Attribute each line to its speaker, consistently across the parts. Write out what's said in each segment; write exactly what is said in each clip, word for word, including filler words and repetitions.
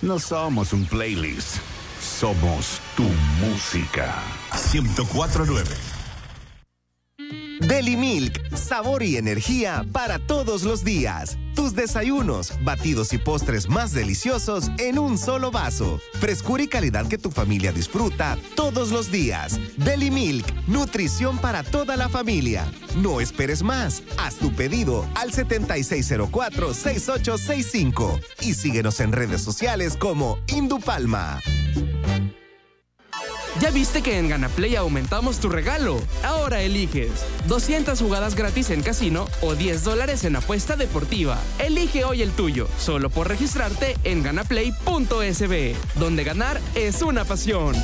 Speaker 1: No somos un playlist, somos tu música.
Speaker 2: ciento cuatro punto nueve.
Speaker 3: Deli Milk, sabor y energía para todos los días. Tus desayunos, batidos y postres más deliciosos en un solo vaso. Frescura y calidad que tu familia disfruta todos los días. Deli Milk, nutrición para toda la familia. No esperes más. Haz tu pedido al setenta y seis cero cuatro, sesenta y ocho sesenta y cinco y síguenos en redes sociales como Indupalma.
Speaker 4: ¿Ya viste que en Ganaplay aumentamos tu regalo? Ahora eliges doscientas jugadas gratis en casino o diez dólares en apuesta deportiva. Elige hoy el tuyo, solo por registrarte en ganaplay punto es be, donde ganar es una pasión.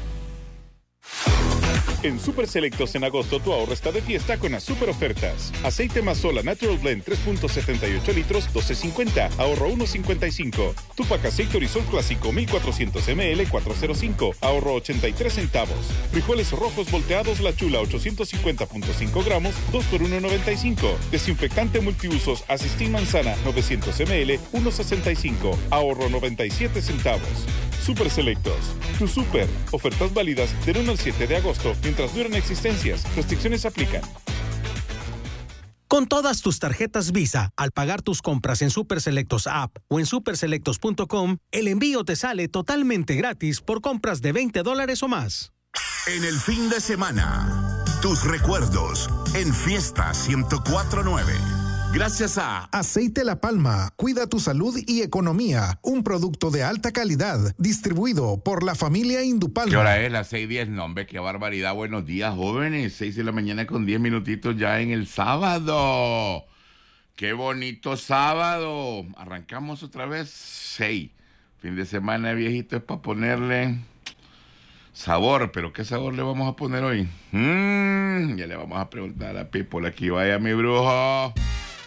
Speaker 5: En Super Selectos en agosto tu ahorro está de fiesta con las super ofertas. Aceite Mazola Natural Blend tres punto setenta y ocho litros, doce cincuenta, ahorro uno cincuenta y cinco. Tupac Aceite Orisol Clásico mil cuatrocientos mililitros, cuatrocientos cinco, ahorro ochenta y tres centavos. Frijoles rojos volteados La Chula ochocientos cincuenta punto cinco gramos, dos por uno noventa y cinco. Desinfectante multiusos Asistin Manzana novecientos mililitros, uno sesenta y cinco, ahorro noventa y siete centavos. Super Selectos, tu super. Ofertas válidas del uno al siete de agosto mientras duran existencias. Restricciones aplican.
Speaker 6: Con todas tus tarjetas Visa, al pagar tus compras en Super Selectos App o en super selectos punto com, el envío te sale totalmente gratis por compras de veinte dólares o más.
Speaker 2: En el fin de semana, tus recuerdos en Fiesta ciento cuatro punto nueve. Gracias a
Speaker 7: Aceite La Palma, cuida tu salud y economía. Un producto de alta calidad, distribuido por la familia Indupalma.
Speaker 8: ¿Qué hora es? Las seis diez. No, hombre, qué barbaridad. Buenos días, jóvenes. seis de la mañana con diez minutitos ya en el sábado. Qué bonito sábado. Arrancamos otra vez. seis. Fin de semana, viejito, es para ponerle sabor. ¿Pero qué sabor le vamos a poner hoy? Mm, ya le vamos a preguntar a People aquí. Vaya, mi brujo.